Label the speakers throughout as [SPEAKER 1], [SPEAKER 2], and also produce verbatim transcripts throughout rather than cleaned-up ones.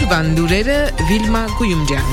[SPEAKER 1] Օրվան լուրերը Վիլմա Գույումջյան։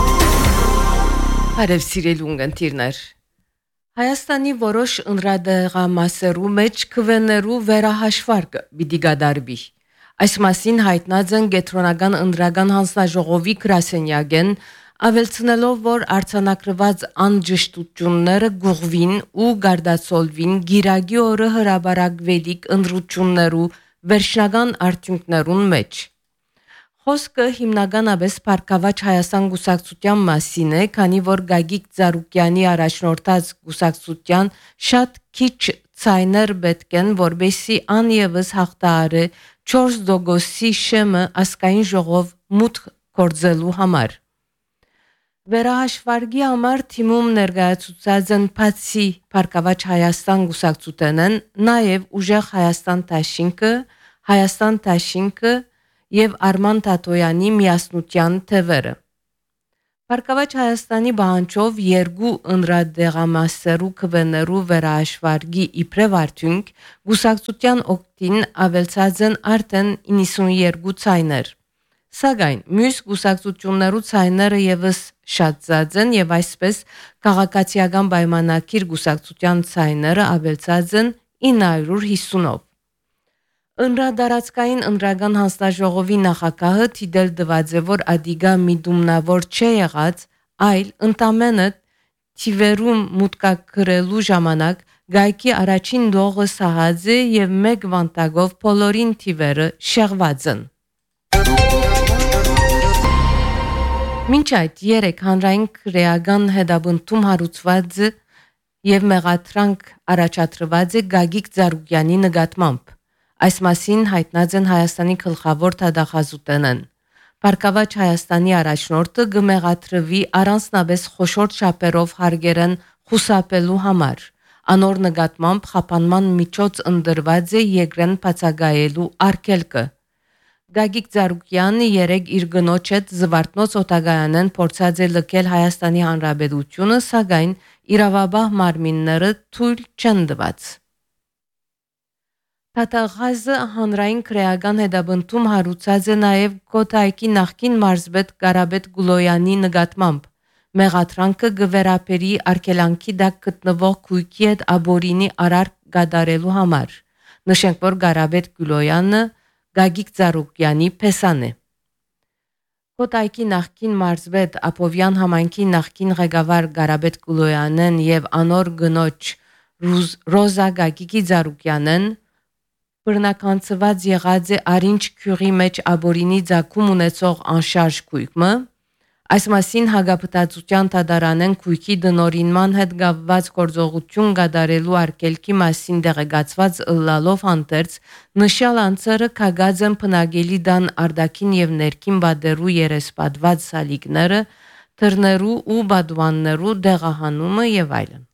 [SPEAKER 2] Հարև սիրելի ունգընտիրներ։ Հայաստանի որոշ ընդրադեղամասերու մեջ քվեներու վերահաշվարկը պիտի գդարվի։ Այս մասին հայտնած են Գետրոնական ընդրական հանձնաժողովի գրասենյակեն, ավելցնելով, որ արձանագրված անջշտությունները գուղվին ու գարդացոլվին գիրագի օրը հրաբարակվելիք ընդրություններու վերջնական արդյունքներուն մեջ։ Խոսքը հիմնականապես Փառքավաճ Հայաստան գուսակցության մասին է, քանի որ Գագիկ Ծառուկյանի առաջնորդած գուսակցության շատ քիչ ցայներ պետք են, որբեսի անևս հաղթահարը չորս դոգոսի շեմը ասկային ժողով մուտք գործելու համար։ Վերահաշվարկի համար թիմում ներկայացուցած են բացի Փառքավաճ Հայաստան գուսակցութենեն, նաև Ուժեղ Հայաստան Դաշինքը, Հայաստան Դաշինքը եւ Արման Թաթոյանի միասնության թվերը։ Փառքավաճ Հայաստանի բանջով երկու ընդրադեղամասերու քվեներու վերահաշվարկի իբրև արդյունք գուսակցության օգտին ավելցած են արդեն իննսունյերկու ցայներ։ Սակայն մյուս գուսակցություններու ցայները եւս շատացած են եւ այսպես քաղաքացիական պայմանագիր գուսակցության ցայները ավելցած են ինը հարյուր հիսունով։ Ընդրադարձային ընդրական հանձնաժողովի նախագահը թիդել դված է, որ ադիգա միդումնավոր չէ եղած, այլ ընդամենը թիվերում մուտքագրելու ժամանակ գայքի առաջին դողը սահած է եւ մեկ վանտագով բոլորին թիվերը շեղված են։ Մինչ այդ երեք հանրային քրեական հետաբնթում հարուցված եւ մեղադրանք առաջադրված է Գագիկ Ծառուկյանի նկատմամբ։ Այս մասին հայտնած են Հայաստանի գլխավոր դատախազութենեն։ Փառքավաճ Հայաստանի առաջնորդը գմեղատրվի առանձնապես խոշոր չափերով հարգերեն խուսափելու համար։ Անոր նկատմամբ խափանման միջոց ընդրված է երկրեն բացակայելու արգելքը։ Գագիկ Ծառուկյանը երեք իր գնոջ հետ զվարթնոց օտագայանեն փորձած է լքել Հայաստանի Հանրապետությունը, սակայն իրավաբան մարմինները թույլ չեն տված։ Թաթաղազը հանրային քրեական հետաբնթում հարուցած է նաև Կոտայքի նախկին մարզպետ Կարապետ Գուլոյանի նկատմամբ։ Մեղադրանքը գվերապերի արգելանքի դակ գտնվող քույքի հետ աբորինի արար գադարելու համար։ Նշենք, որ Կարապետ Գուլոյանը Գագիկ Ծառուկյանի փեսան է։ Կոտայքի նախկին մարզպետ Աբովյան համայնքի նախկին ղեկավար Կարապետ Գուլոյանեն եւ անոր գնոջ Ռոզա Գագիկի Ծառուկյանեն բռնականցված եղած է Արինչ քյուղի մեջ աբորինի ցակում ունեցող անշարժ քույկը։ Այս մասին հագապտածության դատարանեն քույքի դնորինման հետ կապված գործողություն կատարելու արգելքի մասին տեղեկացված ըլլալով հանդերձ նշյալ անձերը քագած են բնակելի դան արտաքին եւ ներքին բادرու երեսպատված սալիկները, թռներու ու բադուաններու դեղահանումը եւ այլն։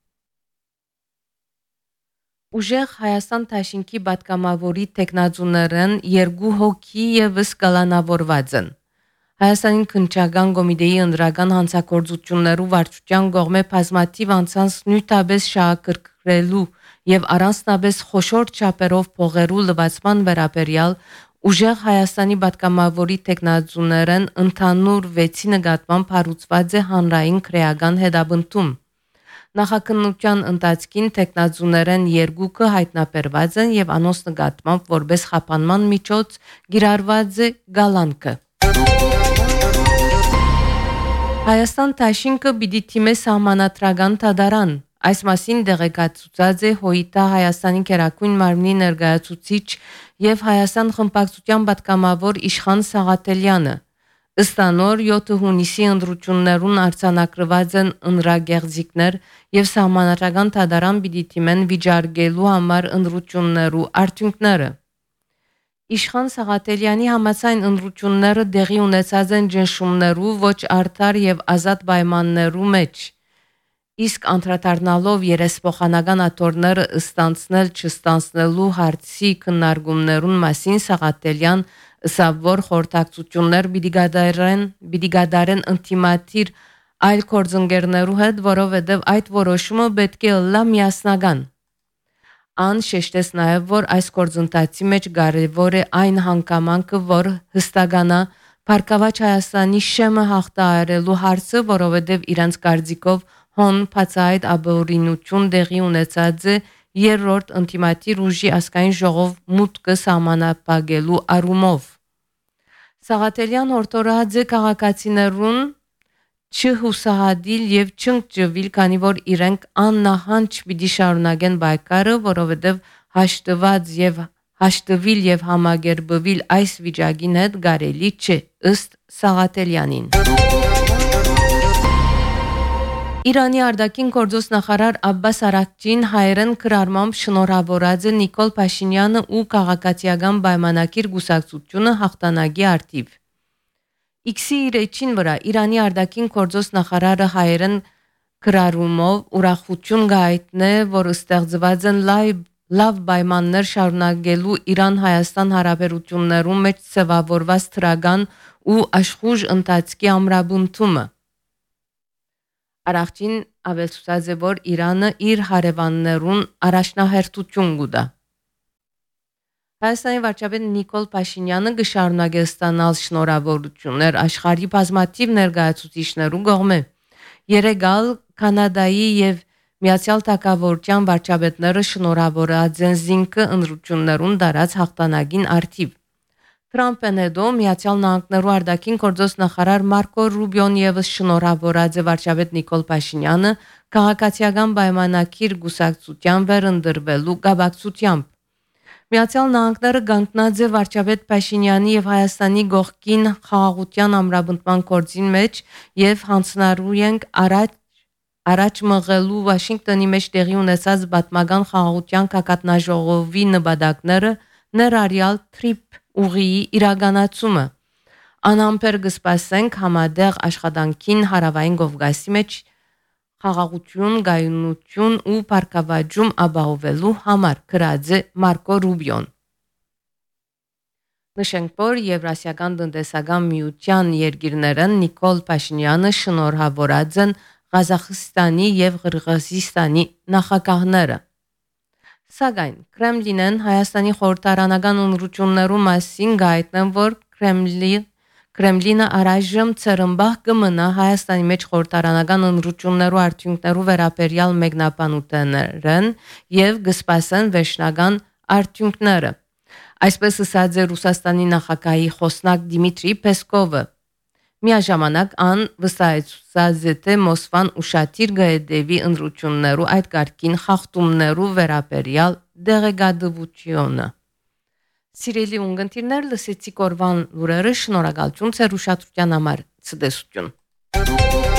[SPEAKER 2] Ուժեղ Հայաստան Դաշինքի պատգամավորի տեխնազուներեն երկու հոգի եւս կալանավորված են։ Հայաստանի քննչական կոմիտեի ընդրական հանցագործություններու վարչության կողմէ բազմաթիվ անձանց նույնտաբես շահագրգռելու եւ առանձնապես խոշոր չափերով փողերու լվացման վերաբերյալ Ուժեղ Հայաստանի պատգամավորի տեխնազուներեն ընդհանուր վեցի նկատմամբ հարուցված է հանրային քրեական հետաբնթում։ Նախաքննության ընթացքին տեխնազուներեն երկուքը հայտնաբերված են եւ անոնց նկատմամբ որպես խափանման միջոց գիրառված է գալանքը։ Հայաստան Դաշինքը պիտի թիմե սահմանադրական դատարան։ Այս մասին տեղեկացուցած է ՀՅԴ Հայաստանի Գերագույն մարմնի ներկայացուցիչ եւ Հայաստան խմբակցության պատգամավոր Իշխան Սաղաթելյանը։ Ըստ անոր յոթ հունիսի ընտրություններուն արձանագրված են ընտրագեղձիկներ եւ սահմանադրական դատարան պիտի թիմեն վիճարկելու համար ընտրություններու արդյունքները։ Իշխան Սաղաթելյանի համաձայն ընտրությունները դեղի ունեցած են ճնշումներու ոչ արդար եւ ազատ պայմաններու մեջ։ Իսկ անդրադառնալով երեսփոխանական աթոռները ստանցնել չստանցնելու հարցի քննարկումներուն մասին Սաղաթելյան ըսավ որ խորհրդակցություններ պիտի գադարեն, պիտի գադարեն ինտիմատիր այլ կորձընկերներու հետ, որովհետև այդ որոշումը պետք է լա միասնական։ Ան շեշտեց նաև, որ այս գործընթացի մեջ կարևոր է այն հանգամանքը, որ հստականա Փառքավաճ Հայաստանի շեմը հաղթահարելու հարցը, որովհետև իրանց կարծիքով հոն բացահայտ ապօրինություն տեղի ունեցած է երրորդ ինտիմատիր ուժի ազգային ժողով մուտքը սահմանափակելու առումով։ Սաղաթելյան հորդորած է քաղաքացիներուն չհուսահատիլ եւ չընկճվել, քանի որ իրենք աննահանջ պիտի շարունակեն բայկարը, որովհետև հաշտված եւ հաշտվել եւ համագերբվել այս վիճակին հետ կարելի չէ, ըստ Սաղաթելյանին։ Իրանի արտաքին գործոս նախարար Աբբաս Արաքչին հայերեն քրարմամբ շնորհավորած է Նիկոլ Փաշինյանը ու քաղաքացիական պայմանագիր գուսակցությունը հաղթանակի արդիվ։ X-ի իր էջին վրա Իրանի արտաքին գործոս նախարարը հայերեն քրարումով ուրախություն գայտնե, որ ստեղծված են լայվ լավ պայմաններ շարունակելու Իրան-Հայաստան հարաբերություններում մեջ ծավալված թրագան ու աշխուժ ընթացքի ամրապնդումը։ Արաքչին ավելցուցած է, որ Իրանը իր հարևաններուն առաջնահերթություն կուտա։ Հայաստանի վարչապետ Նիկոլ Փաշինյանը կշարունակի ստանալ շնորհավորություններ աշխարհի բազմաթիվ ներկայացուցիչներու կողմէ։ Երեգալ Կանադայի եւ Միացյալ Թագավորության վարչապետները շնորհավորած են զինքը ընտրություններուն դարած հաղթանակին արդիվ։ Թրամփն հետո Միացյալ Նահանգներու արտաքին գործոս նախարար Մարկո Ռուբիոն եւս շնորհավորած է վարչապետ Նիկոլ Փաշինյանը քաղաքացիական պայմանագիր գուսակցության վերընտրվելու կապակցությամբ։ Միացյալ Նահանգները գանտնած է վարչապետ Փաշինյանի եւ Հայաստանի գողքին խաղաղության ամրապնդման գործին մեջ եւ հանձնարարու ենք առաջ Առաջ մղելու Վաշինգտոնի մեջ տեղի ունեցած պատմական խաղաղության կակատնաժողովի նպատակները ներառյալ թրիփ ուղիի իրականացումը։ Անամպեր կսպասենք համադեղ աշխատանքին հարավային Կովկասի մեջ խաղաղություն, գայունություն ու բարգավաճում ապահովելու համար, գրած է Մարկո Ռուբիոն։ Նշենք, որ Եվրասիական տնտեսական միության երկիրները Նիկոլ Փաշինյանը շնորհավորած են Ղազախստանի եւ Ղրղըզստանի նախագահները։ Սակայն Կրեմլինն Հայաստանի խորհրդարանական ընտրություններու մասին գայտնեն, որ Կրեմլի Կրեմլինը առայժմ ցերմբահ կմնա Հայաստանի մեջ խորհրդարանական ընտրություններու արդյունքներու վերաբերյալ մեկնաբանություններն եւ կսպասեն վերջնական արդյունքները։ Այսպես ասաց է Ռուսաստանի նախագահի խոսնակ Դիմիտրի Պեսկովը։ Միաժամանակ ան վստահեցուցած է, թե Մոսկվան ուշադիր կհետևի ընտրություններու այդ կարգին խախտումներու վերաբերյալ դեղեկատվությունը։ Սիրելի ունգընտիրներ, լսեցիք օրվան լուրերը, շնորհակալություն ձեր ուշադրության համար։ Ցտեսություն։